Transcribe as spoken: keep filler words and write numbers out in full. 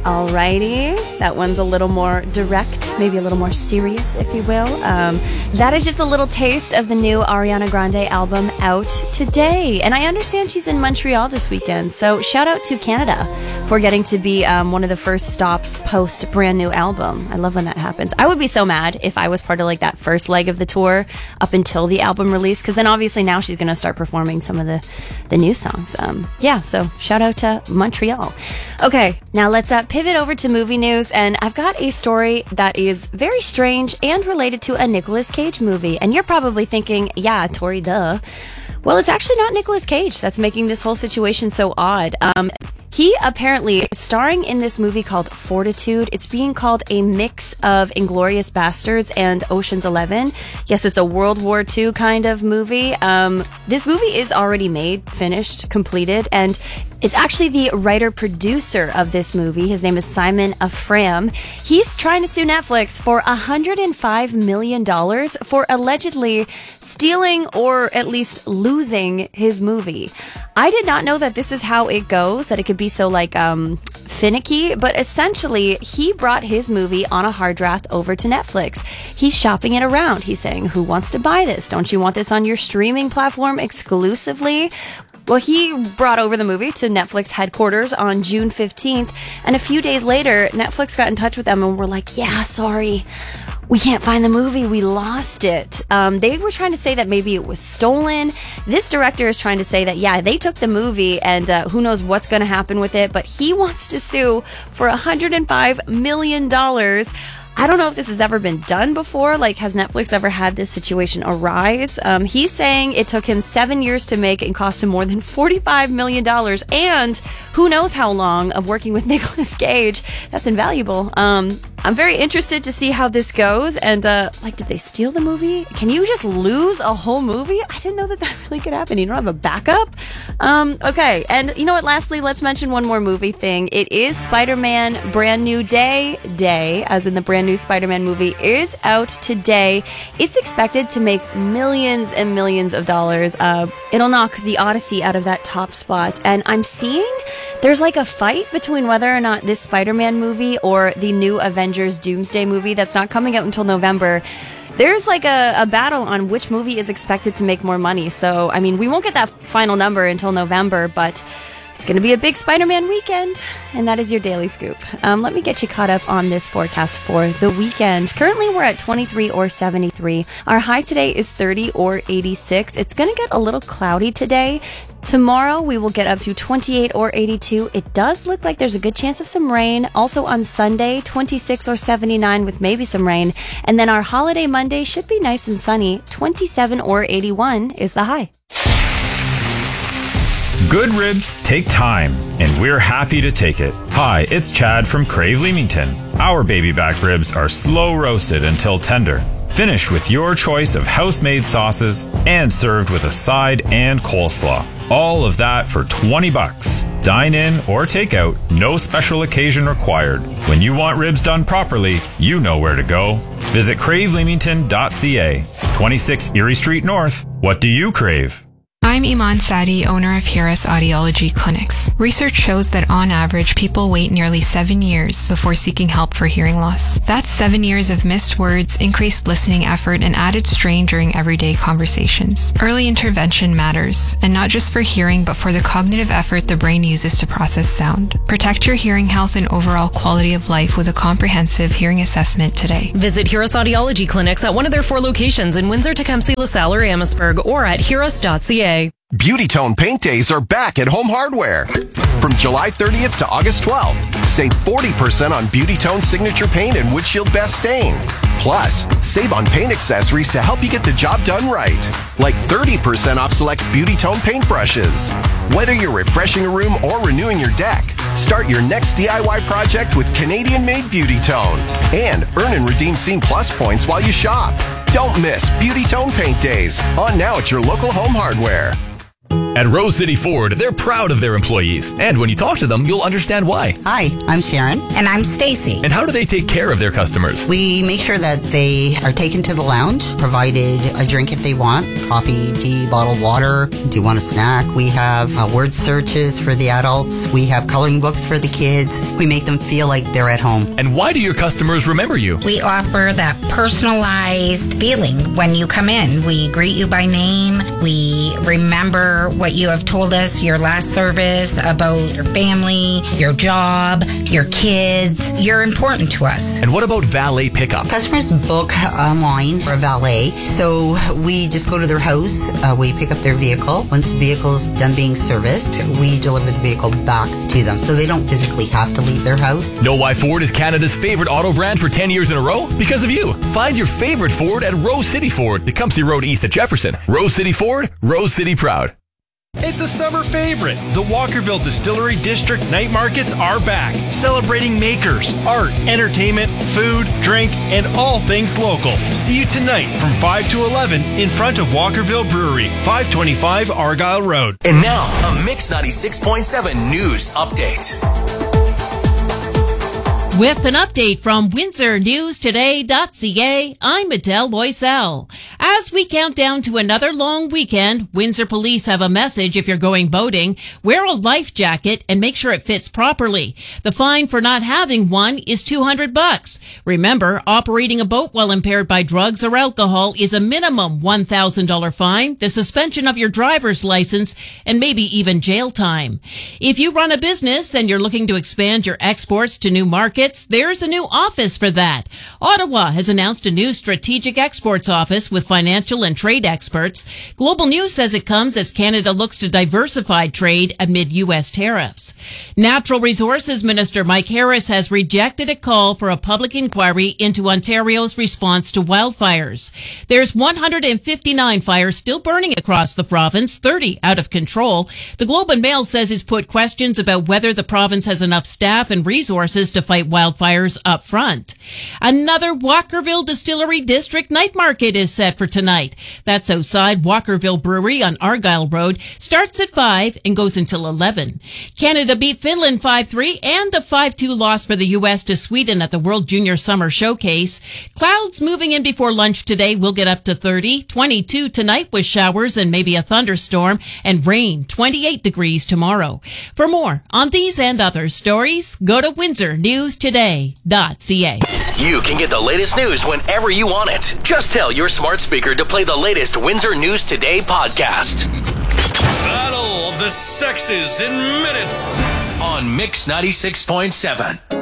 Alrighty, that one's a little more direct, maybe a little more serious, if you will. Um, that is just a little taste of the new Ariana Grande album out today. And I understand she's in Montreal this weekend, so shout out to Canada for getting to be um, one of the first stops post brand new album. I love when that happens. I would be so mad if I was part of like that first leg of the tour up until the album release, because then obviously now she's going to start performing some of the, the new songs. Um, yeah, so shout out to Montreal. Okay, now let's uh, pivot over to movie news, and I've got a story that is very strange and related to a Nicolas Cage movie. And you're probably thinking, yeah, Tori, duh. Well, it's actually not Nicolas Cage that's making this whole situation so odd. Um, he apparently is starring in this movie called Fortitude. It's being called a mix of Inglourious Bastards and Ocean's Eleven. Yes, it's a World War Two kind of movie. Um, this movie is already made, finished, completed, and it's actually the writer-producer of this movie. His name is Simon Afram. He's trying to sue Netflix for one hundred five million dollars for allegedly stealing or at least losing his movie. I did not know that this is how it goes, that it could be so like um, finicky, but essentially he brought his movie on a hard draft over to Netflix. He's shopping it around. He's saying, who wants to buy this? Don't you want this on your streaming platform exclusively? Well, he brought over the movie to Netflix headquarters on June fifteenth, and a few days later, Netflix got in touch with them and were like, yeah, sorry, we can't find the movie, we lost it. Um, they were trying to say that maybe it was stolen. This director is trying to say that, yeah, they took the movie and uh, who knows what's going to happen with it, but he wants to sue for one hundred five million dollars. I don't know if this has ever been done before. Like, has Netflix ever had this situation arise? Um, he's saying it took him seven years to make and cost him more than forty-five million dollars. And who knows how long of working with Nicolas Cage. That's invaluable. Um, I'm very interested to see how this goes. And, uh, like, did they steal the movie? Can you just lose a whole movie? I didn't know that that really could happen. You don't have a backup? Um, okay. And you know what? Lastly, let's mention one more movie thing. It is Spider-Man Brand New Day Day, as in the brand new Spider-Man movie is out today. It's expected to make millions and millions of dollars. Uh, it'll knock the Odyssey out of that top spot. And I'm seeing there's like a fight between whether or not this Spider-Man movie or the new Avengers Doomsday movie that's not coming out until November. There's like a, a battle on which movie is expected to make more money. So, I mean, we won't get that final number until November, but it's going to be a big Spider-Man weekend, and that is your Daily Scoop. Um, let me get you caught up on this forecast for the weekend. Currently, we're at twenty-three or seventy-three. Our high today is thirty or eighty-six. It's going to get a little cloudy today. Tomorrow, we will get up to twenty-eight or eighty-two. It does look like there's a good chance of some rain. Also on Sunday, twenty-six or seventy-nine with maybe some rain. And then our holiday Monday should be nice and sunny. twenty-seven or eighty-one is the high. Good ribs take time, and we're happy to take it. Hi, it's Chad from Crave Leamington. Our baby back ribs are slow roasted until tender, finished with your choice of house-made sauces, and served with a side and coleslaw. All of that for twenty bucks. Dine in or take out, no special occasion required. When you want ribs done properly, you know where to go. Visit crave leamington dot c a. twenty-six Erie Street North. What do you crave? I'm Iman Sadi, owner of Hiras Audiology Clinics. Research shows that on average, people wait nearly seven years before seeking help for hearing loss. That's seven years of missed words, increased listening effort, and added strain during everyday conversations. Early intervention matters, and not just for hearing, but for the cognitive effort the brain uses to process sound. Protect your hearing health and overall quality of life with a comprehensive hearing assessment today. Visit Hiras Audiology Clinics at one of their four locations in Windsor, Tecumseh, LaSalle, or Amherstburg, or at hiras dot c a. Beauty Tone Paint Days are back at Home Hardware. From July thirtieth to August twelfth, save forty percent on Beauty Tone Signature Paint and Windshield Best Stain. Plus, save on paint accessories to help you get the job done right. Like thirty percent off select Beauty Tone paint brushes. Whether you're refreshing a room or renewing your deck, start your next D I Y project with Canadian-made Beauty Tone. And earn and redeem Scene Plus points while you shop. Don't miss Beauty Tone Paint Days. On now at your local Home Hardware. At Rose City Ford, they're proud of their employees. And when you talk to them, you'll understand why. Hi, I'm Sharon. And I'm Stacy. And how do they take care of their customers? We make sure that they are taken to the lounge, provided a drink if they want, coffee, tea, bottled water. Do you want a snack? We have uh, word searches for the adults. We have coloring books for the kids. We make them feel like they're at home. And why do your customers remember you? We offer that personalized feeling when you come in. We greet you by name. We remember what you have told us, your last service, about your family, your job, your kids. You're important to us. And what about valet pickup? Customers book online for a valet. So we just go to their house. Uh, we pick up their vehicle. Once the vehicle is done being serviced, we deliver the vehicle back to them. So they don't physically have to leave their house. Know why Ford is Canada's favorite auto brand for ten years in a row? Because of you. Find your favorite Ford at Rose City Ford, Tecumseh Road East at Jefferson. Rose City Ford, Rose City proud. It's a summer favorite. The Walkerville Distillery District Night Markets are back, celebrating makers, art, entertainment, food, drink, and all things local. See you tonight from five to eleven in front of Walkerville Brewery, five twenty-five Argyle Road. And now, a Mix ninety-six point seven news update. With an update from Windsor News Today dot C A, I'm Adele Loisel. As we count down to another long weekend, Windsor Police have a message if you're going boating. Wear a life jacket and make sure it fits properly. The fine for not having one is two hundred bucks. Remember, operating a boat while impaired by drugs or alcohol is a minimum one thousand dollars fine, the suspension of your driver's license, and maybe even jail time. If you run a business and you're looking to expand your exports to new markets, there's a new office for that. Ottawa has announced a new strategic exports office with financial and trade experts. Global News says it comes as Canada looks to diversify trade amid U S tariffs. Natural Resources Minister Mike Harris has rejected a call for a public inquiry into Ontario's response to wildfires. There's one hundred fifty-nine fires still burning across the province, thirty out of control. The Globe and Mail says it's put questions about whether the province has enough staff and resources to fight wildfires up front. Another Walkerville Distillery District Night Market is set for tonight. That's outside Walkerville Brewery on Argyle Road. Starts at five and goes until eleven. Canada beat Finland five three and a five two loss for the U S to Sweden at the World Junior Summer Showcase. Clouds moving in before lunch today will get up to thirty. twenty-two tonight with showers and maybe a thunderstorm, and rain, twenty-eight degrees tomorrow. For more on these and other stories, go to Windsor News Today dot C A. You can get the latest news whenever you want it. Just tell your smart speaker to play the latest Windsor News Today podcast. Battle of the Sexes in minutes on Mix ninety-six point seven.